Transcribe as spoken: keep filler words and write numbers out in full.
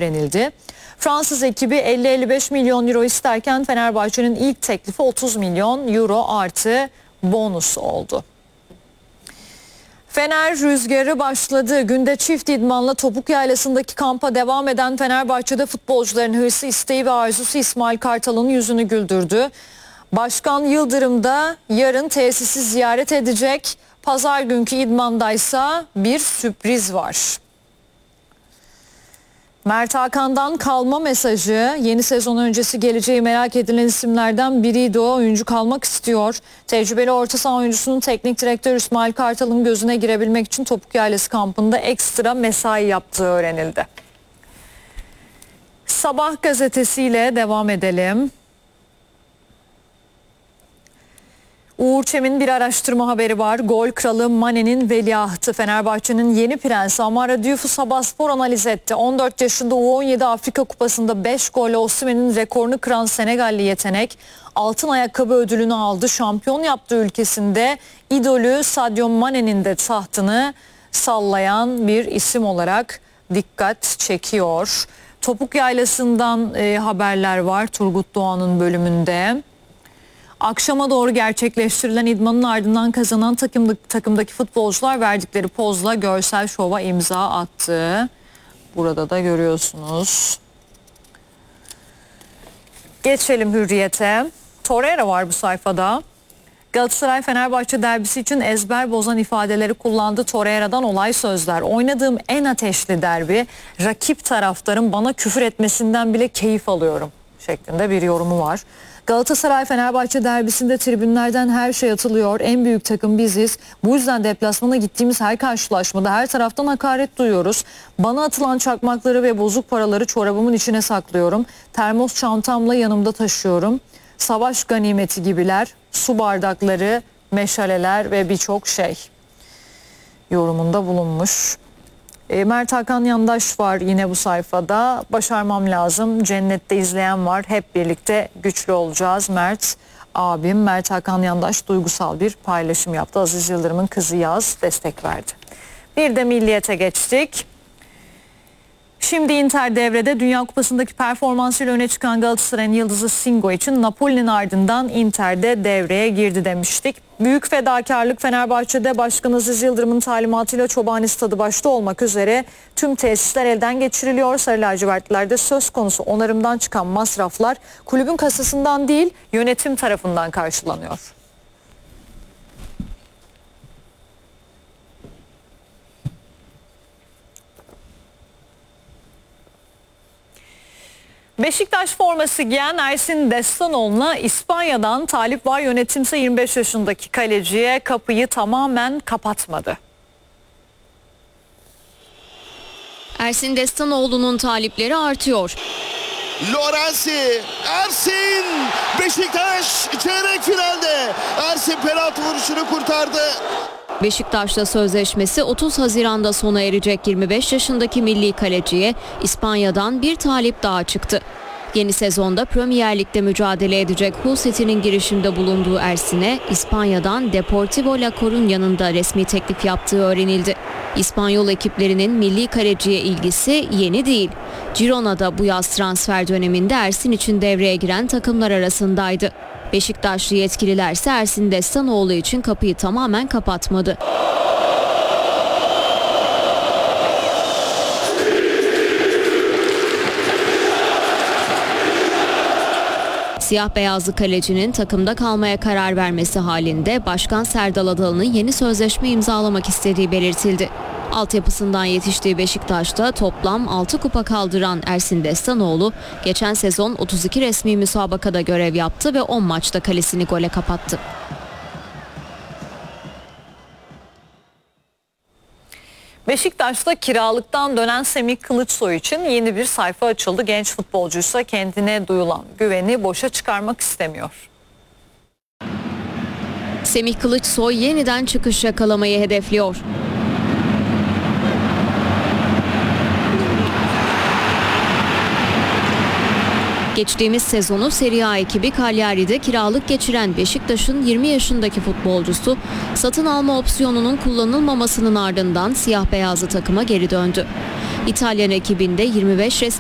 öğrenildi. Fransız ekibi elli elli beş milyon euro isterken Fenerbahçe'nin ilk teklifi otuz milyon euro artı bonus oldu. Fener rüzgarı başladı. Günde çift idmanla Topuk Yaylası'ndaki kampa devam eden Fenerbahçe'de futbolcuların hırsı, isteği ve arzusu İsmail Kartal'ın yüzünü güldürdü. Başkan Yıldırım da yarın tesisi ziyaret edecek. Pazar günkü idmandaysa bir sürpriz var. Mert Hakan'dan kalma mesajı. Yeni sezon öncesi geleceği merak edilen isimlerden biriydi o. Oyuncu kalmak istiyor. Tecrübeli orta saha oyuncusunun teknik direktör İsmail Kartal'ın gözüne girebilmek için Topuk Yaylası kampında ekstra mesai yaptığı öğrenildi. Sabah gazetesiyle devam edelim. Uğur Çemin bir araştırma haberi var. Gol kralı Mane'nin veliahtı. Fenerbahçe'nin yeni prensi Amara Diouf'u Sabahspor analiz etti. on dört yaşında U on yedi Afrika Kupası'nda beş golle Osimhen'in rekorunu kıran Senegalli yetenek altın ayakkabı ödülünü aldı. Şampiyon yaptığı ülkesinde idolü Sadio Mane'nin de tahtını sallayan bir isim olarak dikkat çekiyor. Topuk Yaylası'ndan e, haberler var Turgut Doğan'ın bölümünde. Akşama doğru gerçekleştirilen idmanın ardından kazanan takımdaki, takımdaki futbolcular verdikleri pozla görsel şova imza attı. Burada da görüyorsunuz. Geçelim Hürriyet'e. Torreira var bu sayfada. Galatasaray Fenerbahçe derbisi için ezber bozan ifadeleri kullandı. Torreira'dan olay sözler. Oynadığım en ateşli derbi, rakip taraftarın bana küfür etmesinden bile keyif alıyorum şeklinde bir yorumu var. Galatasaray Fenerbahçe derbisinde tribünlerden her şey atılıyor. En büyük takım biziz. Bu yüzden deplasmana gittiğimiz her karşılaşmada her taraftan hakaret duyuyoruz. Bana atılan çakmakları ve bozuk paraları çorabımın içine saklıyorum. Termos çantamla yanımda taşıyorum. Savaş ganimeti gibiler, su bardakları, meşaleler ve birçok şey yorumunda bulunmuş. E, Mert Hakan Yandaş var yine bu sayfada. Başarmam lazım. Cennette izleyen var. Hep birlikte güçlü olacağız. Mert abim Mert Hakan Yandaş duygusal bir paylaşım yaptı. Aziz Yıldırım'ın kızı Yaz destek verdi. Bir de Milliyet'e geçtik. Şimdi Inter devrede. Dünya Kupası'ndaki performansıyla öne çıkan Galatasaray'ın yıldızı Singo için Napoli'nin ardından Inter'de devreye girdi demiştik. Büyük fedakarlık Fenerbahçe'de Başkan Aziz Yıldırım'ın talimatıyla Çobani Stadı başta olmak üzere tüm tesisler elden geçiriliyor. Sarı lacivertlilerde söz konusu onarımdan çıkan masraflar kulübün kasasından değil yönetim tarafından karşılanıyor. Beşiktaş forması giyen Ersin Destanoğlu'na İspanya'dan talip var. Yönetimse yirmi beş yaşındaki kaleciye kapıyı tamamen kapatmadı. Ersin Destanoğlu'nun talipleri artıyor. Lorenzi, Ersin, Beşiktaş çeyrek finalde. Ersin penaltı vuruşunu kurtardı. Beşiktaş'la sözleşmesi otuz Haziran'da sona erecek yirmi beş yaşındaki milli kaleciye İspanya'dan bir talip daha çıktı. Yeni sezonda Premier Lig'de mücadele edecek Hull City'nin girişimde bulunduğu Ersin'e İspanya'dan Deportivo La Coruña'nın da resmi teklif yaptığı öğrenildi. İspanyol ekiplerinin milli kaleciye ilgisi yeni değil. Girona'da bu yaz transfer döneminde Ersin için devreye giren takımlar arasındaydı. Beşiktaşlı yetkililerse Ersin Destanoğlu için kapıyı tamamen kapatmadı. Siyah beyazlı kalecinin takımda kalmaya karar vermesi halinde Başkan Serdal Adalı'nın yeni sözleşme imzalamak istediği belirtildi. Altyapısından yetiştiği Beşiktaş'ta toplam altı kupa kaldıran Ersin Destanoğlu geçen sezon otuz iki resmi müsabakada görev yaptı ve on maçta kalesini gole kapattı. Beşiktaş'ta kiralıktan dönen Semih Kılıçsoy için yeni bir sayfa açıldı. Genç futbolcuysa kendine duyulan güveni boşa çıkarmak istemiyor. Semih Kılıçsoy yeniden çıkış yakalamayı hedefliyor. Geçtiğimiz sezonu Serie A ekibi Cagliari'de kiralık geçiren Beşiktaş'ın yirmi yaşındaki futbolcusu satın alma opsiyonunun kullanılmamasının ardından siyah beyazlı takıma geri döndü. İtalyan ekibinde yirmi beş resmi